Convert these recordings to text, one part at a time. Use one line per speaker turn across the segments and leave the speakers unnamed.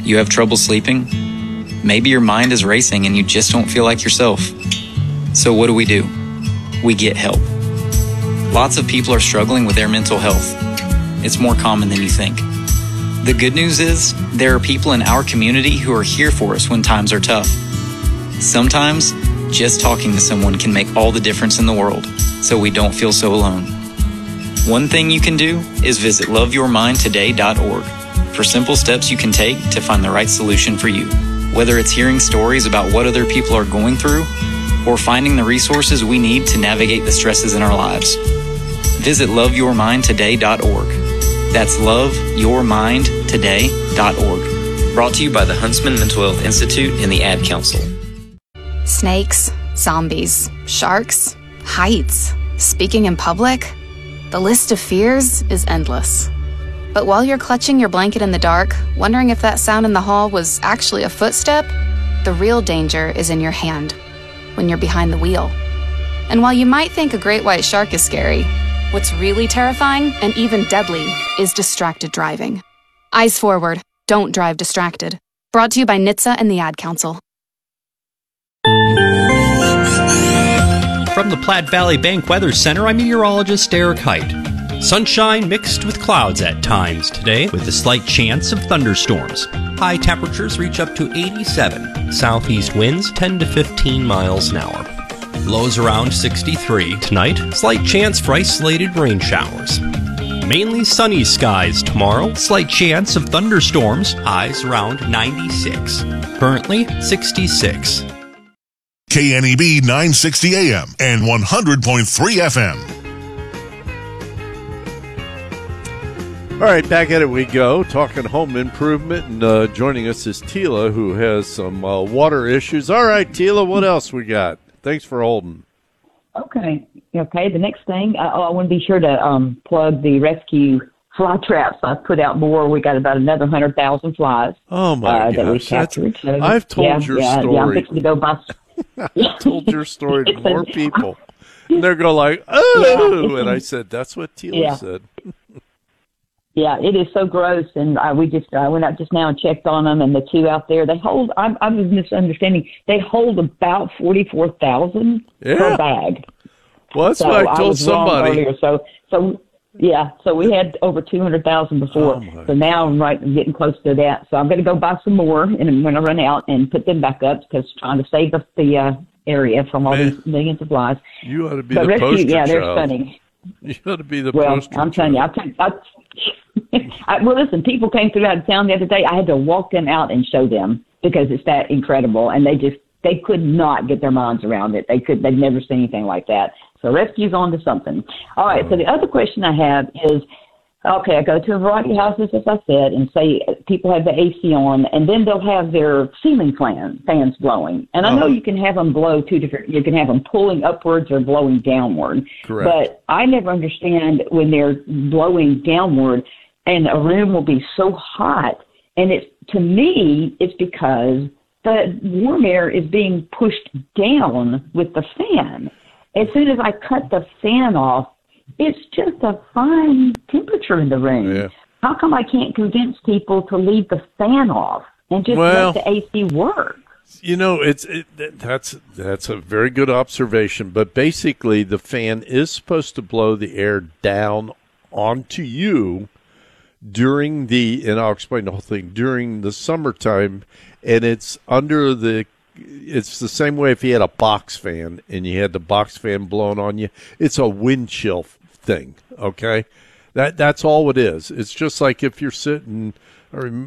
You have trouble sleeping? Maybe your mind is racing and you just don't feel like yourself. So what do? We get help. Lots of people are struggling with their mental health. It's more common than you think. The good news is there are people in our community who are here for us when times are tough. Sometimes, just talking to someone can make all the difference in the world, so we don't feel so alone. One thing you can do is visit loveyourmindtoday.org for simple steps you can take to find the right solution for you. Whether it's hearing stories about what other people are going through or finding the resources we need to navigate the stresses in our lives. Visit loveyourmindtoday.org. That's loveyourmindtoday.org. Brought to you by the Huntsman Mental Health Institute and the Ad Council.
Snakes, zombies, sharks, heights, speaking in public. The list of fears is endless. But while you're clutching your blanket in the dark, wondering if that sound in the hall was actually a footstep, the real danger is in your hand, when you're behind the wheel. And while you might think a great white shark is scary, what's really terrifying and even deadly is distracted driving. Eyes forward, don't drive distracted. Brought to you by NHTSA and the Ad Council.
From the Platte Valley Bank Weather Center, I'm meteorologist Eric Height. Sunshine mixed with clouds at times today, with a slight chance of thunderstorms. High temperatures reach up to 87. Southeast winds 10 to 15 miles an hour. Lows around 63. Tonight, slight chance for isolated rain showers. Mainly sunny skies tomorrow. Slight chance of thunderstorms. Highs around 96. Currently 66.
KNEB 960 AM and 100.3 FM.
All right, back at it we go, talking home improvement, and joining us is Tila, who has some water issues. All right, Tila, what else we got? Thanks for holding.
Okay, the next thing, I want to be sure to plug the rescue fly traps. I've put out more. We got about another 100,000 flies.
Oh, my gosh.
That we captured. So,
I've told your story.
Yeah, I'm fixing to go buy.
I've told your story to more people. And they're going like, oh, and I said, that's what Tila said.
Yeah, it is so gross, and we just went out just now and checked on them, and the two out there, they hold, I was misunderstanding, they hold about 44,000 per bag.
Well, that's what I told somebody.
So we had over 200,000 before, so now I'm getting close to that. So I'm going to go buy some more, and when I run out, and put them back up, because trying to save the area from all these millions of flies.
You ought to be the poster child.
Yeah, they're stunning.
You ought to be the poster child.
I'm telling you, well, listen, people came through out of town the other day. I had to walk them out and show them because it's that incredible, and they could not get their minds around it. They've never seen anything like that. So rescue's on to something. All right, so the other question I have is, okay, I go to a variety of houses, as I said, and say people have the AC on, and then they'll have their ceiling fans blowing. And I know you can have them blow you can have them pulling upwards or blowing downward.
Correct.
But I never understand when they're blowing downward and a room will be so hot. And to me, it's because the warm air is being pushed down with the fan. As soon as I cut the fan off, it's just a fine temperature in the room.
Yeah.
How come I can't convince people to leave the fan off and just let the AC work?
You know, that's a very good observation. But basically, the fan is supposed to blow the air down onto you during and I'll explain the whole thing, during the summertime, and it's the same way if you had a box fan and you had the box fan blowing on you. It's a wind chill thing, okay? That's all it is. It's just like if you're sitting, in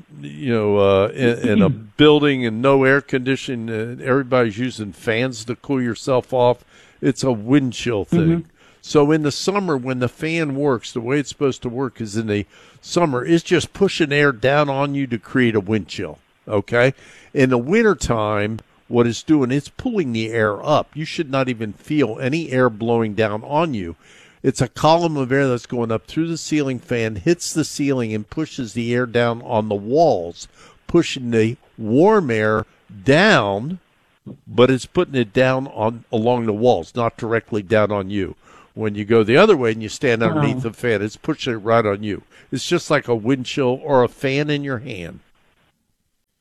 a building and no air conditioning, and everybody's using fans to cool yourself off. It's a wind chill thing. Mm-hmm. So in the summer, when the fan works, the way it's supposed to work is in the summer, it's just pushing air down on you to create a wind chill, okay? In the wintertime, what it's doing, it's pulling the air up. You should not even feel any air blowing down on you. It's a column of air that's going up through the ceiling fan, hits the ceiling, and pushes the air down on the walls, pushing the warm air down, but it's putting it down along the walls, not directly down on you. When you go the other way and you stand underneath the fan, it's pushing it right on you. It's just like a wind chill or a fan in your hand.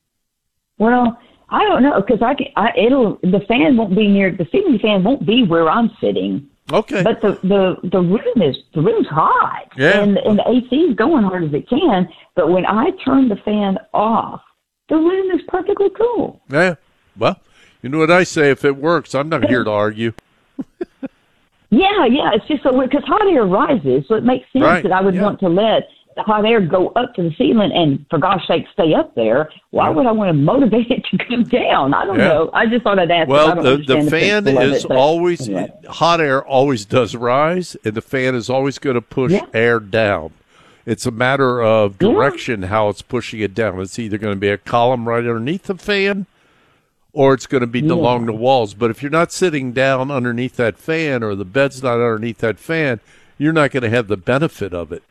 Well, I don't know because the fan won't be the ceiling fan won't be where I'm sitting.
Okay.
But the room's hot.
Yeah.
And the AC is going hard as it can. But when I turn the fan off, the room is perfectly cool.
Yeah. Well, you know what I say. If it works, I'm not here to argue.
Yeah. It's just so weird because hot air rises, so it makes sense that I would want to let the hot air go up to the ceiling and, for gosh sake, stay up there. Why would I want to motivate it to come down? I don't know. I just thought I'd ask.
Well, the fan is always, hot air always does rise, and the fan is always going to push air down. It's a matter of direction how it's pushing it down. It's either going to be a column right underneath the fan, or it's going to be along the walls. But if you're not sitting down underneath that fan, or the bed's not underneath that fan, you're not going to have the benefit of it.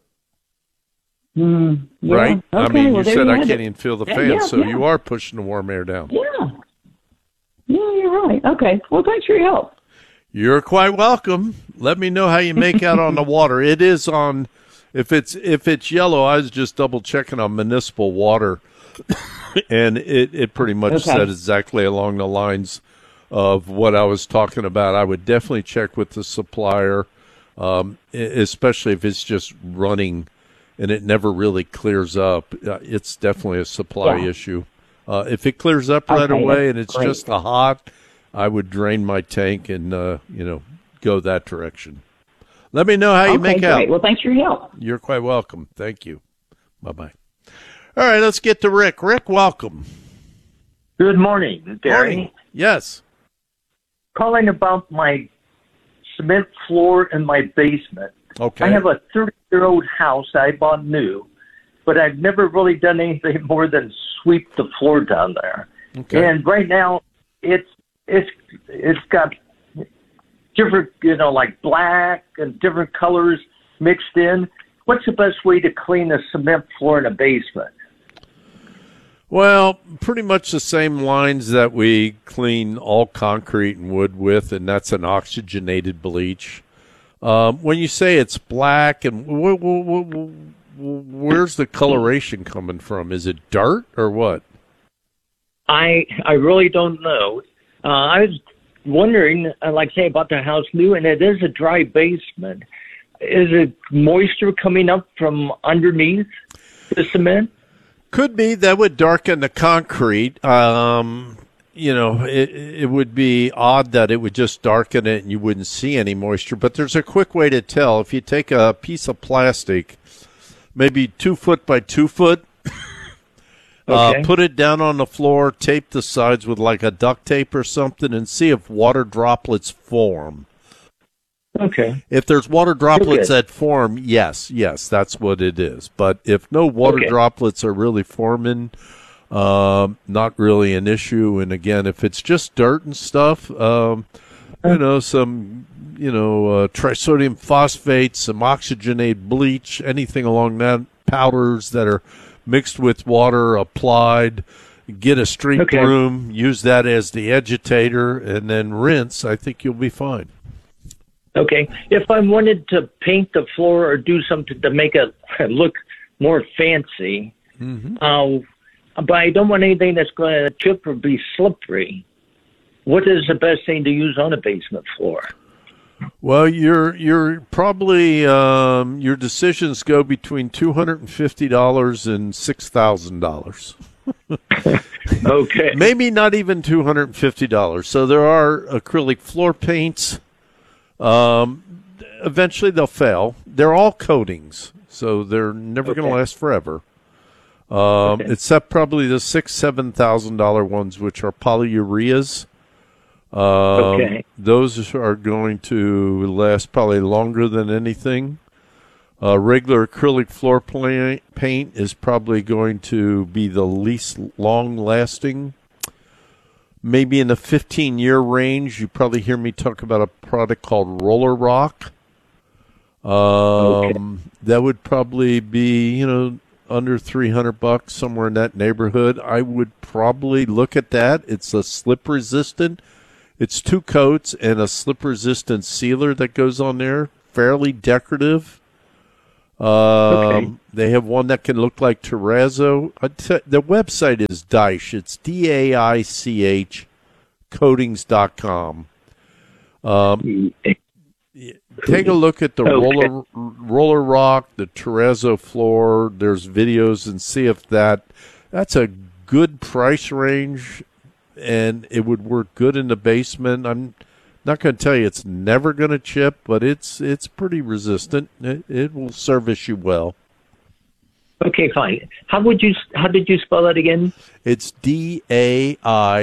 Right?
Okay,
I mean, you said I can't
it.
even feel the fan, so you are pushing the warm air down.
Yeah, you're right. Okay, well, thanks for your help.
You're quite welcome. Let me know how you make out on the water. It is on, if it's yellow, I was just double checking on municipal water, and it pretty much said exactly along the lines of what I was talking about. I would definitely check with the supplier, especially if it's just running and it never really clears up. It's definitely a supply issue. If it clears up right away and it's just a hot, I would drain my tank and, go that direction. Let me know how you make out.
Well, thanks for your help.
You're quite welcome. Thank you. Bye-bye. All right, let's get to Rick. Rick, welcome.
Good morning, Gary.
Morning. Yes.
Calling about my cement floor in my basement.
Okay.
I have a 30-year-old house I bought new, but I've never really done anything more than sweep the floor down there.
Okay.
And right now, it's got different, like black and different colors mixed in. What's the best way to clean a cement floor in a basement?
Well, pretty much the same lines that we clean all concrete and wood with, and that's an oxygenated bleach. When you say it's black, and where's the coloration coming from? Is it dirt or what?
I really don't know. I was wondering, like say, about the house new, and it is a dry basement. Is it moisture coming up from underneath the cement?
Could be. That would darken the concrete. It would be odd that it would just darken it and you wouldn't see any moisture. But there's a quick way to tell. If you take a piece of plastic, maybe 2 foot by 2 foot, put it down on the floor, tape the sides with like a duct tape or something, and see if water droplets form.
Okay.
If there's water droplets that form, yes, that's what it is. But if no water droplets are really forming, not really an issue. And again, if it's just dirt and stuff, some trisodium phosphate, some oxygenated bleach, anything along that, powders that are mixed with water applied, get a street broom, use that as the agitator, and then rinse. I think you'll be fine.
Okay. If I wanted to paint the floor or do something to make it look more fancy, but I don't want anything that's going to chip or be slippery, what is the best thing to use on a basement floor?
Well, you're probably your decisions go between $250 and $6,000.
Okay.
Maybe not even $250. So there are acrylic floor paints. Eventually they'll fail. They're all coatings, so they're never going to last forever. Except probably the $6,000-$7,000 ones, which are polyureas. Those are going to last probably longer than anything. Regular acrylic floor paint is probably going to be the least long-lasting. Maybe in the 15-year range. You probably hear me talk about a product called Roller Rock. That would probably be, under $300, somewhere in that neighborhood. I would probably look at that. It's a slip resistant. It's 2 coats and a slip resistant sealer that goes on there. Fairly decorative.
Okay.
They have one that can look like terrazzo. The website is Daich. It's DAICH coatings.com. Take a look at the roller rock, the terrazzo floor. There's videos, and see if that's a good price range, and it would work good in the basement. I'm not going to tell you it's never going to chip, but it's pretty resistant. It will service you well.
Okay, fine. How did you spell that again?
It's DAICH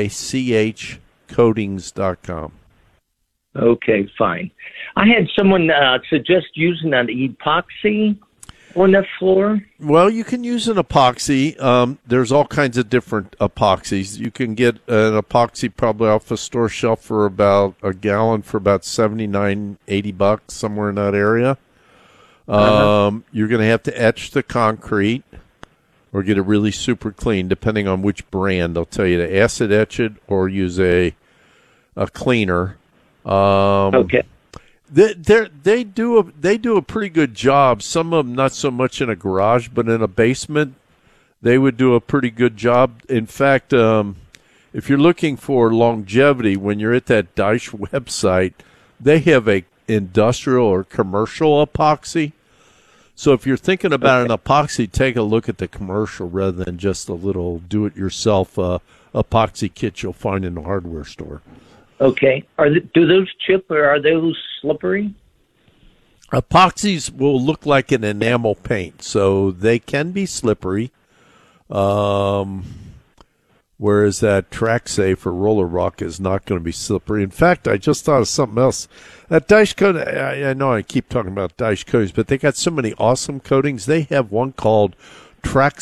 coatings.com.
Okay, fine. I had someone suggest using an epoxy on the floor.
Well, you can use an epoxy. There's all kinds of different epoxies. You can get an epoxy probably off a store shelf for about a gallon for about $79, $80, somewhere in that area. You're going to have to etch the concrete or get it really super clean, depending on which brand. They'll tell you to acid etch it or use a cleaner.
Okay.
They do a pretty good job. Some of them not so much in a garage, but in a basement, they would do a pretty good job. In fact, if you're looking for longevity, when you're at that Daich website, they have a industrial or commercial epoxy. So if you're thinking about an epoxy, take a look at the commercial rather than just a little do-it-yourself epoxy kit you'll find in the hardware store.
Okay. Do those chip or are those slippery?
Epoxies will look like an enamel paint, so they can be slippery. Whereas that Track Safe or Roller Rock is not going to be slippery. In fact, I just thought of something else. That Daich coating, I know I keep talking about Daich coatings, but they got so many awesome coatings. They have one called Track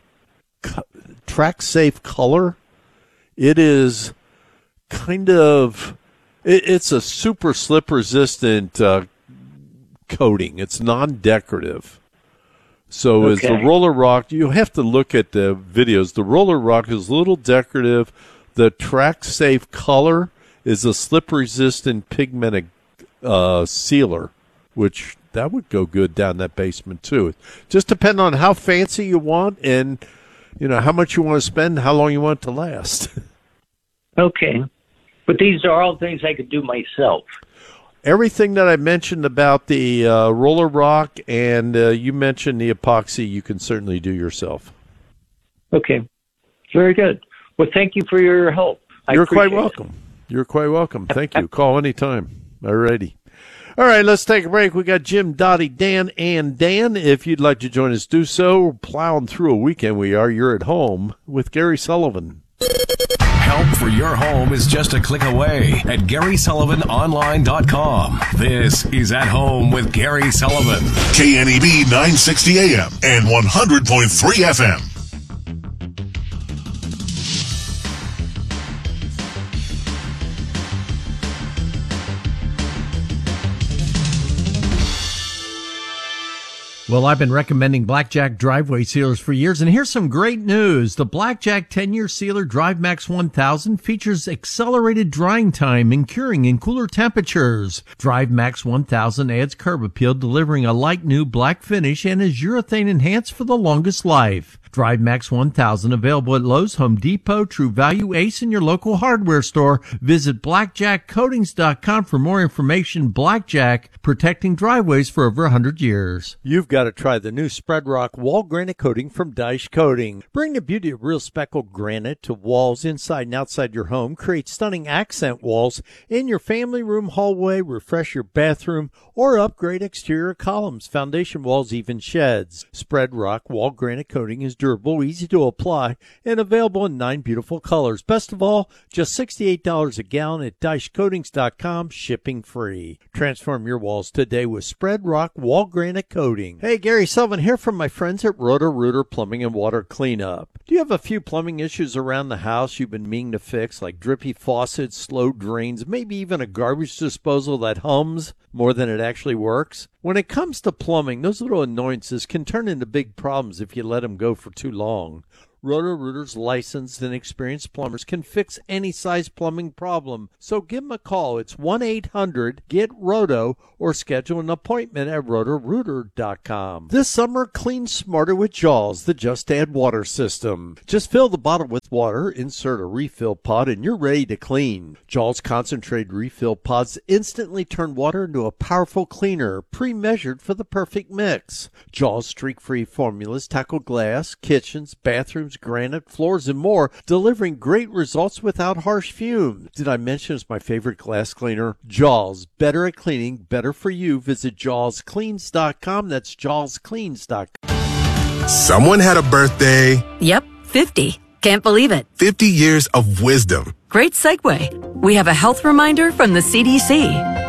Safe Color. It is kind of, it's a super slip resistant coating. It's non-decorative. So as the Roller Rock, you have to look at the videos. The Roller Rock is a little decorative. The Track Safe Color is a slip resistant pigmented sealer, which that would go good down that basement too. Just depend on how fancy you want and how much you want to spend, how long you want it to last.
Okay. But these are all things I could do myself.
Everything that I mentioned about the Roller Rock and you mentioned the epoxy, you can certainly do yourself.
Okay. Very good. Well, thank you for your help.
You're quite welcome. You're quite welcome. Thank you. Call anytime. All righty. All right, let's take a break. We got Jim, Dottie, Dan, and Dan. If you'd like to join us, do so. We're plowing through a weekend. You're at home with Gary Sullivan.
Help for your home is just a click away at GarySullivanOnline.com. This is At Home with Gary Sullivan.
KNEB 960 AM and 100.3 FM.
Well, I've been recommending Blackjack driveway sealers for years, and here's some great news. The Blackjack 10-year sealer DriveMax 1000 features accelerated drying time and curing in cooler temperatures. DriveMax 1000 adds curb appeal, delivering a like new black finish, and is urethane enhanced for the longest life. DriveMax 1000 available at Lowe's, Home Depot, True Value, Ace, and your local hardware store. Visit blackjackcoatings.com for more information. Blackjack, protecting driveways for over 100 years.
You've got to try the new Spread Rock Wall Granite Coating from Daich Coating. Bring the beauty of real speckled granite to walls inside and outside your home. Create stunning accent walls in your family room, hallway, refresh your bathroom, or upgrade exterior columns, foundation walls, even sheds. Spread Rock Wall Granite Coating is durable, easy to apply, and available in 9 beautiful colors. Best of all, just $68 a gallon at DaichCoatings.com, shipping free. Transform your walls today with Spread Rock Wall Granite Coating. Hey, Gary Sullivan here from my friends at Roto-Rooter Plumbing and Water Cleanup. Do you have a few plumbing issues around the house you've been meaning to fix, like drippy faucets, slow drains, maybe even a garbage disposal that hums more than it actually works? When it comes to plumbing, those little annoyances can turn into big problems if you let them go for too long. Roto-Rooter's licensed and experienced plumbers can fix any size plumbing problem. So give them a call. It's 1-800-GET-ROTO or schedule an appointment at rotorooter.com. This summer, clean smarter with Jaws, the Just Add Water system. Just fill the bottle with water, insert a refill pod, and you're ready to clean. Jaws concentrated refill pods instantly turn water into a powerful cleaner, pre-measured for the perfect mix. Jaws streak-free formulas tackle glass, kitchens, bathrooms, granite, floors, and more, delivering great results without harsh fumes. Did I mention it's my favorite glass cleaner? Jaws, better at cleaning, better for you. Visit jawscleans.com. That's jawscleans.com.
Someone had a birthday.
Yep, 50. Can't believe it.
50 years of wisdom.
Great segue. We have a health reminder from the CDC.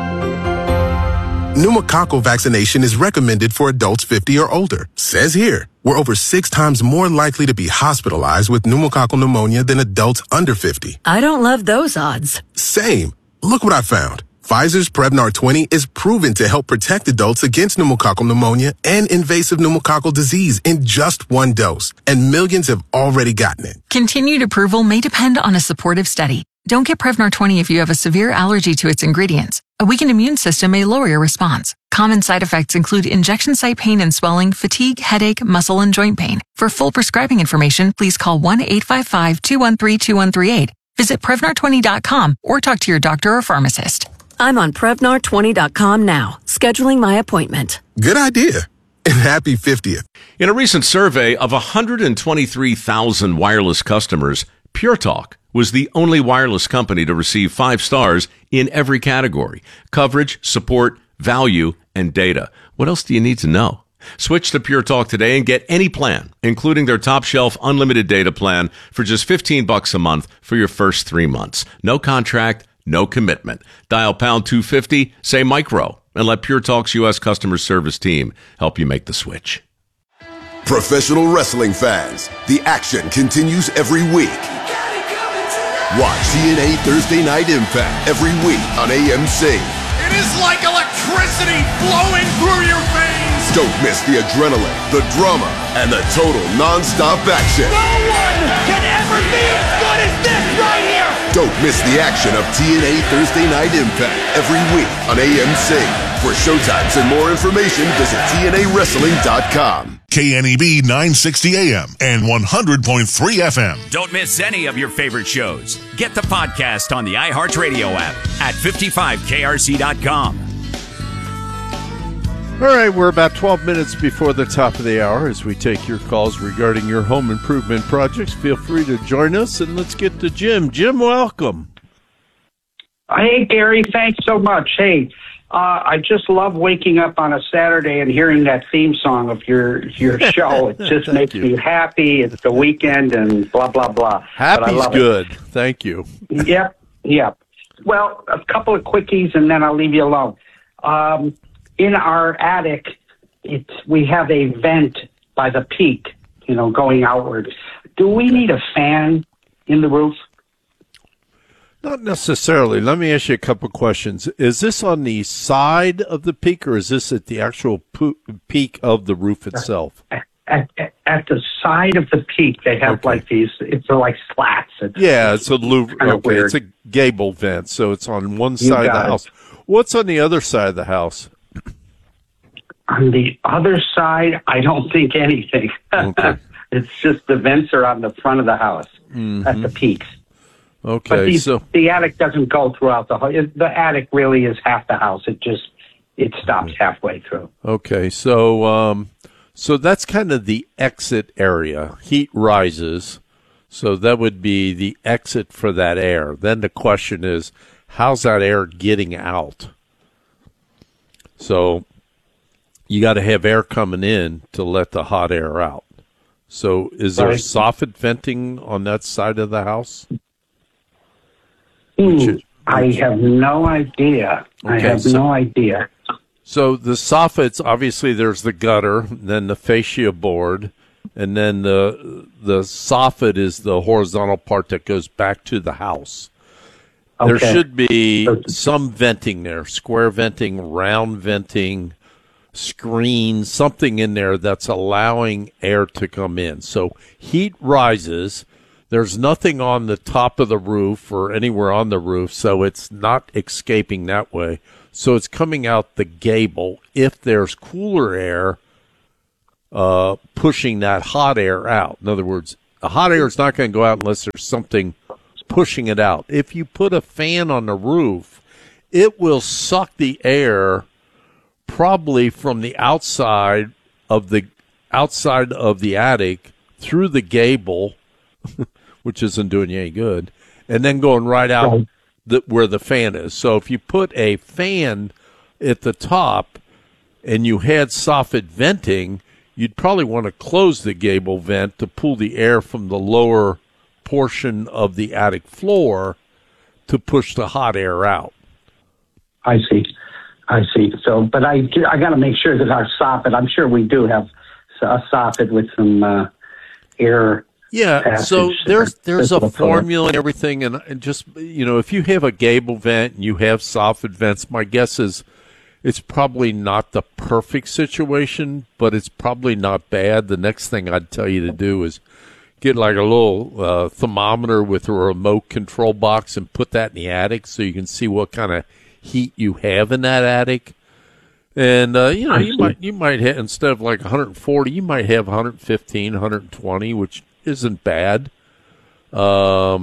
Pneumococcal vaccination is recommended for adults 50 or older. Says here, we're over 6 times more likely to be hospitalized with pneumococcal pneumonia than adults under 50.
I don't love those odds.
Same. Look what I found. Pfizer's Prevnar 20 is proven to help protect adults against pneumococcal pneumonia and invasive pneumococcal disease in just 1 dose. And millions have already gotten it.
Continued approval may depend on a supportive study. Don't get Prevnar 20 if you have a severe allergy to its ingredients. A weakened immune system may lower your response. Common side effects include injection site pain and swelling, fatigue, headache, muscle, and joint pain. For full prescribing information, please call 1-855-213-2138. Visit Prevnar20.com or talk to your doctor or pharmacist.
I'm on Prevnar20.com now, scheduling my appointment.
Good idea. And happy 50th.
In a recent survey of 123,000 wireless customers, Pure Talk was the only wireless company to receive 5 stars in every category: coverage, support, value, and data. What else do you need to know? Switch to Pure Talk today and get any plan, including their top shelf unlimited data plan, for just $15 a month for your first 3 months. No contract, no commitment. Dial pound 250, say micro, and let Pure Talk's U.S. customer service team help you make the switch.
Professional wrestling fans, the action continues every week. Watch TNA Thursday Night Impact every week on AMC.
It is like electricity flowing through your veins.
Don't miss the adrenaline, the drama, and the total non-stop action.
No one can ever be as good as this right here.
Don't miss the action of TNA Thursday Night Impact every week on AMC. For showtimes and more information, visit TNAWrestling.com.
KNEB 960 AM and 100.3 FM.
Don't miss any of your favorite shows. Get the podcast on the iHeartRadio app at 55krc.com.
All right, we're about 12 minutes before the top of the hour as we take your calls regarding your home improvement projects. Feel free to join us, and let's get to Jim. Jim, welcome.
Hey, Gary, thanks so much. Hey, I just love waking up on a Saturday and hearing that theme song of your show. It just makes me happy. It's the weekend and blah, blah, blah.
Happy's good. Thank you.
Yep. Well, a couple of quickies, and then I'll leave you alone. In our attic, we have a vent by the peak, going outward. Do we need a fan in the roof?
Not necessarily. Let me ask you a couple questions. Is this on the side of the peak, or is this at the actual peak of the roof itself?
At the side of the peak, they have like these. It's like slats.
It's a loop. Okay, it's a gable vent, so it's on one side of the house. What's on the other side of the house?
On the other side, I don't think anything. Okay. It's just the vents are on the front of the house at the peaks.
Okay,
but the attic doesn't go throughout the whole. The attic really is half the house. It stops halfway through.
Okay, so that's kind of the exit area. Heat rises, so that would be the exit for that air. Then the question is, how's that air getting out? So you got to have air coming in to let the hot air out. So is there soffit venting on that side of the house?
I have no idea. Okay, I have no idea.
So the soffits, obviously there's the gutter, then the fascia board, and then the soffit is the horizontal part that goes back to the house. Okay. There should be some venting there, square venting, round venting, screen, something in there that's allowing air to come in. So heat rises. There's nothing on the top of the roof or anywhere on the roof, so it's not escaping that way. So it's coming out the gable. If there's cooler air pushing that hot air out. In other words, the hot air is not going to go out unless there's something pushing it out. If you put a fan on the roof, it will suck the air probably from the outside of the attic through the gable, which isn't doing you any good, and then going right out where the fan is. So if you put a fan at the top and you had soffit venting, you'd probably want to close the gable vent to pull the air from the lower portion of the attic floor to push the hot air out.
I see. So, but I got to make sure that our soffit, I'm sure we do have a soffit with some air.
Yeah, so there's a formula and everything, and just, if you have a gable vent and you have soffit vents, my guess is it's probably not the perfect situation, but it's probably not bad. The next thing I'd tell you to do is get like a little thermometer with a remote control box and put that in the attic so you can see what kind of heat you have in that attic. And, you might have, instead of like 140, you might have 115, 120, which isn't bad. But,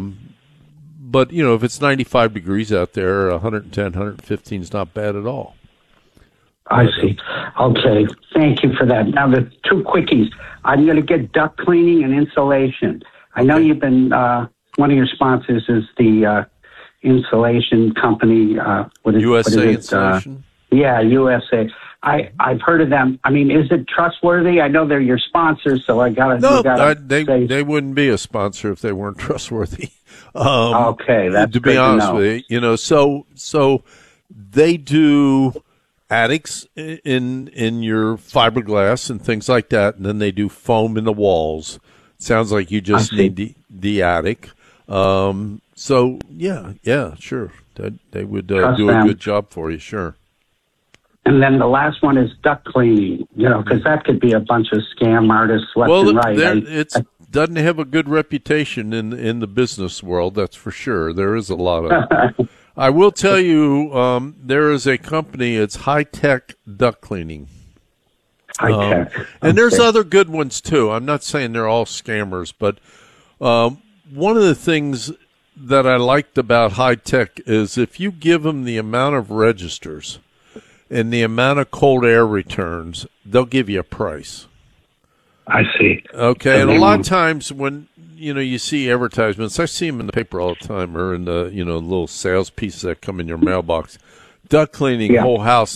if it's 95 degrees out there, 110, 115 is not bad at all.
I see. Okay. Thank you for that. Now, the two quickies. I'm going to get duct cleaning and insulation. I know you've been, one of your sponsors is the insulation company.
USA Insulation?
Yeah, USA. I've heard of them. I mean, is it trustworthy? I know they're your sponsors, so I got to.
No, they wouldn't be a sponsor if they weren't trustworthy.
Okay, that's
to be honest with you. So they do attics in your fiberglass and things like that, and then they do foam in the walls. Sounds like you just need the attic. So yeah, sure. They would do a good job for you, sure.
And then the last one is duct cleaning, because that could be a bunch of scam artists left and right.
It doesn't have a good reputation in the business world, that's for sure. There is a lot of I will tell you, there is a company, it's High Tech Duct Cleaning.
High Tech.
And there's other good ones, too. I'm not saying they're all scammers, but one of the things that I liked about High Tech is if you give them the amount of registers and the amount of cold air returns, they'll give you a price.
I see.
Okay, and a lot of times when you see advertisements, I see them in the paper all the time, or in the little sales pieces that come in your mailbox. Duct cleaning, whole house,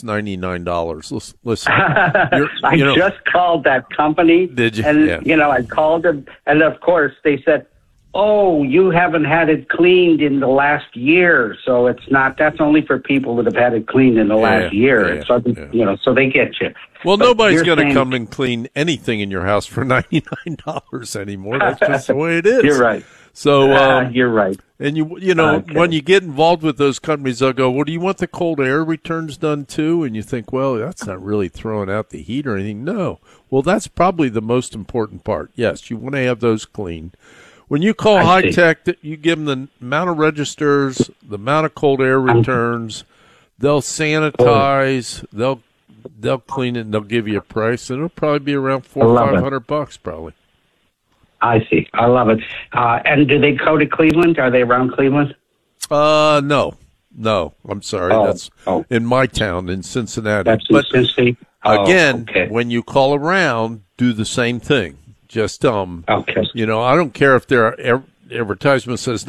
$99. Listen,
I just called that company.
Did you?
And I called them, and of course they said, "Oh, you haven't had it cleaned in the last year, so it's not. That's only for people that have had it cleaned in the last year." So they get you.
Well, nobody's going to come and clean anything in your house for $99 anymore. That's just the way it is.
You're right.
So
you're right.
And when you get involved with those companies, they'll go, "Well, do you want the cold air returns done too?" And you think, "Well, that's not really throwing out the heat or anything." No. Well, that's probably the most important part. Yes, you want to have those cleaned. When you call High Tech, you give them the amount of registers, the amount of cold air returns. They'll sanitize. They'll clean it, and they'll give you a price, and it'll probably be around $400 or $500 probably.
I see. I love it. And do they go to Cleveland? Are they around Cleveland?
No. I'm sorry. That's in my town, in Cincinnati.
That's in Cincinnati.
Again, when you call around, do the same thing. Just I don't care if their advertisement says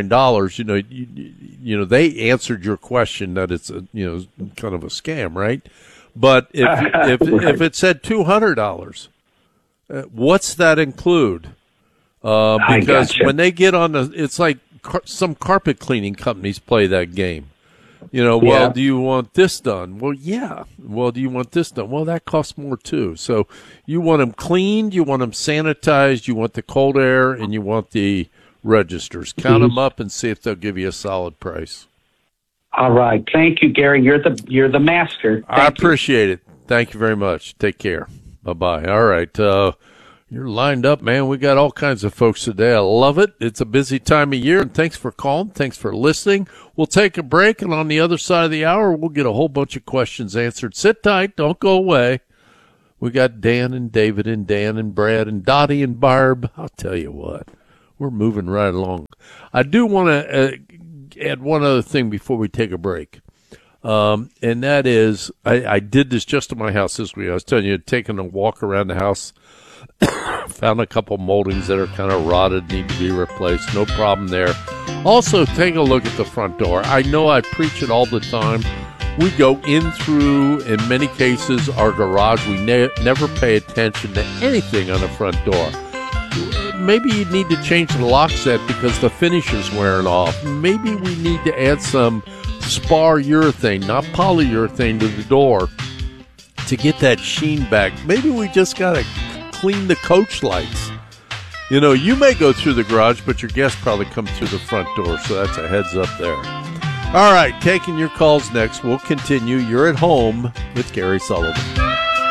$99. They answered your question that it's kind of a scam, right? But if it said $200, what's that include? Because when they get on it's like some carpet cleaning companies play that game. Well, do you want this done? Well, yeah. Well, do you want this done? Well, that costs more too. So you want them cleaned, you want them sanitized, you want the cold air, and you want the registers. Count them up and see if they'll give you a solid price.
All right. Thank you, Gary. You're the master.
I appreciate it. Thank you very much. Take care. Bye-bye. All right. You're lined up, man. We got all kinds of folks today. I love it. It's a busy time of year, and thanks for calling. Thanks for listening. We'll take a break, and on the other side of the hour, we'll get a whole bunch of questions answered. Sit tight. Don't go away. We got Dan and David and Dan and Brad and Dottie and Barb. I'll tell you what. We're moving right along. I do want to add one other thing before we take a break. And that is, I did this just at my house this week. I was telling you, taking a walk around the house, found a couple moldings that are kind of rotted, need to be replaced. No problem there. Also, take a look at the front door. I know I preach it all the time. We go in through, in many cases, our garage. We never pay attention to anything on the front door. Maybe you need to change the lock set because the finish is wearing off. Maybe we need to add some spar urethane, not polyurethane, to the door to get that sheen back. Maybe we just got to clean the coach lights. You know, you may go through the garage, but your guests probably come through the front door, so that's a heads up there. All right, taking your calls next. We'll continue. You're at home with Gary Sullivan.